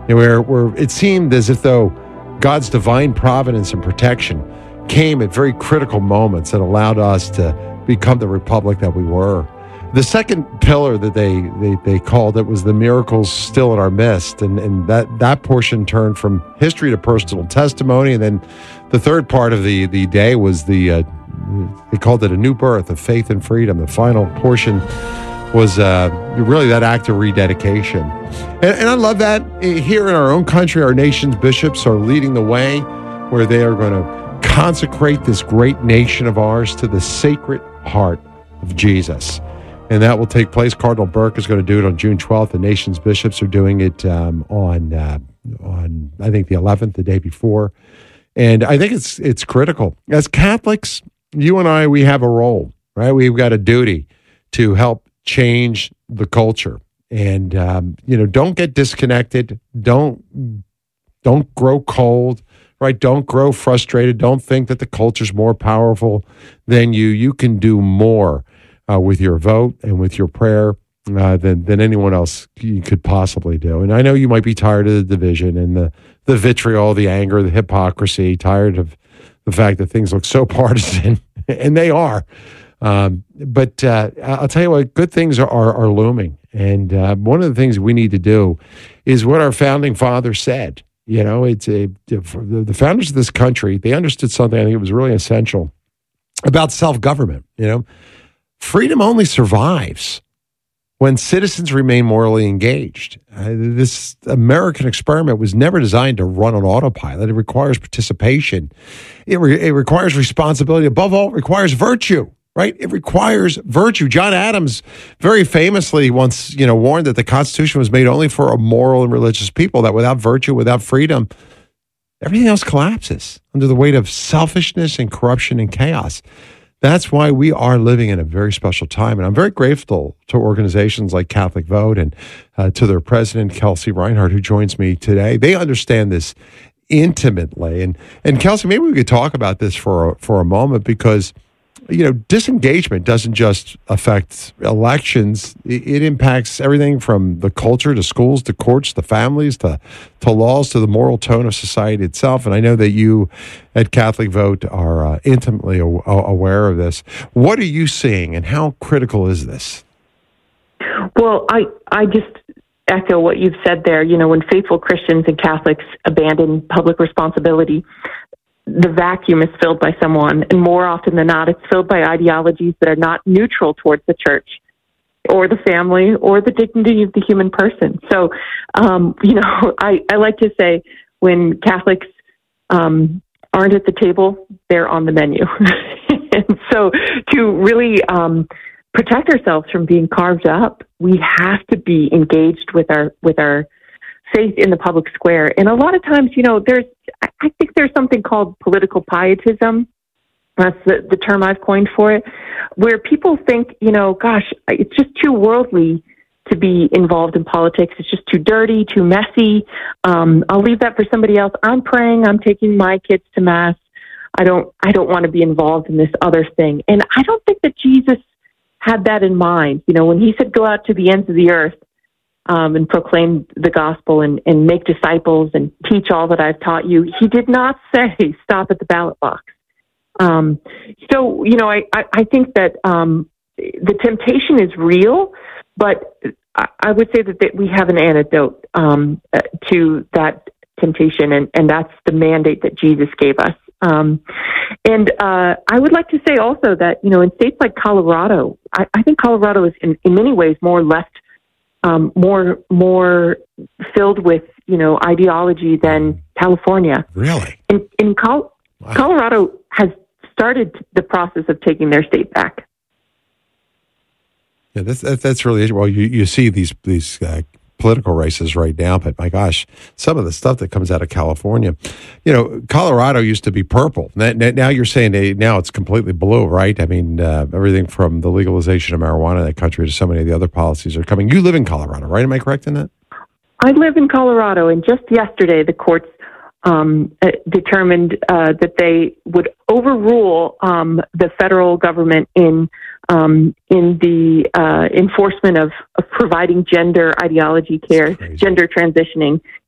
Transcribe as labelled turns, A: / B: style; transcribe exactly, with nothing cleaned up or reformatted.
A: And where, where it seemed as if though God's divine providence and protection came at very critical moments that allowed us to become the republic that we were. The second pillar that they, they, they called it was the miracles still in our midst. And, and that, that portion turned from history to personal testimony. And then the third part of the, the day was the, uh, they called it a new birth of faith and freedom. The final portion was uh, really that act of rededication. And, and I love that. Here in our own country, our nation's bishops are leading the way where they are going to consecrate this great nation of ours to the sacred heart of Jesus. And that will take place. Cardinal Burke is going to do it on June twelfth. The nation's bishops are doing it um, on, uh, on I think, the eleventh, the day before. And I think it's it's critical. As Catholics, you and I, we have a role, right? We've got a duty to help change the culture. And, um, you know, don't get disconnected. Don't, don't grow cold, right? Don't grow frustrated. Don't think that the culture's more powerful than you. You can do more uh, with your vote and with your prayer uh, than, than anyone else you could possibly do. And I know you might be tired of the division and the, the vitriol, the anger, the hypocrisy, tired of the fact that things look so partisan, and they are. Um, but uh, I'll tell you what, good things are, are, are looming. And uh, one of the things we need to do is what our founding fathers said. You know, it's a, the founders of this country, they understood something I think it was really essential about self-government. You know, freedom only survives when citizens remain morally engaged. Uh, this American experiment was never designed to run on autopilot. It requires participation. It, re- it requires responsibility. Above all, it requires virtue. Right? It requires virtue. John Adams very famously once, you know, warned that the Constitution was made only for a moral and religious people, that without virtue, without freedom, everything else collapses under the weight of selfishness and corruption and chaos. That's why we are living in a very special time. And I'm very grateful to organizations like Catholic Vote and uh, to their president, Kelsey Reinhardt, who joins me today. They understand this intimately. And, and Kelsey, maybe we could talk about this for a, for a moment, because you know, disengagement doesn't just affect elections. It impacts everything from the culture to schools to courts to families to, to laws to the moral tone of society itself. And I know that you at Catholic Vote are uh, intimately aw- aware of this. What are you seeing, and how critical is this?
B: Well, I, I just echo what you've said there. You know, when faithful Christians and Catholics abandon public responsibility, the vacuum is filled by someone, and more often than not, it's filled by ideologies that are not neutral towards the church or the family or the dignity of the human person. So, um, you know, I, I like to say when Catholics um, aren't at the table, they're on the menu. And so to really um, protect ourselves from being carved up, we have to be engaged with our with our faith in the public square. And a lot of times, you know, there's, I think there's something called political pietism. That's the, the term I've coined for it, where people think, you know, gosh, it's just too worldly to be involved in politics. It's just too dirty, too messy. Um, I'll leave that for somebody else. I'm praying. I'm taking my kids to mass. I don't, I don't want to be involved in this other thing. And I don't think that Jesus had that in mind. You know, when he said, go out to the ends of the earth, Um, and proclaim the gospel and, and make disciples and teach all that I've taught you, he did not say stop at the ballot box. Um, so, you know, I, I, I think that um, the temptation is real, but I, I would say that, that we have an antidote um, uh, to that temptation, and, and that's the mandate that Jesus gave us. Um, and uh, I would like to say also that, you know, in states like Colorado, I, I think Colorado is in, in many ways more left Um, more more filled with, you know, ideology than California.
A: Really?
B: In, in Col- wow. Colorado has started the process of taking their state back.
A: Yeah, that's that's, that's really well. You, you see these these uh, political races right now, but my gosh, some of the stuff that comes out of California, you know, Colorado used to be purple. Now, now you're saying they, now it's completely blue, right? I mean, uh, everything from the legalization of marijuana in that country to so many of the other policies are coming. You live in Colorado, right? Am I correct in that?
B: I live in Colorado, and just yesterday the courts um, uh, determined uh, that they would overrule um, the federal government in Um, in the uh, enforcement of, of providing gender ideology care, gender transitioning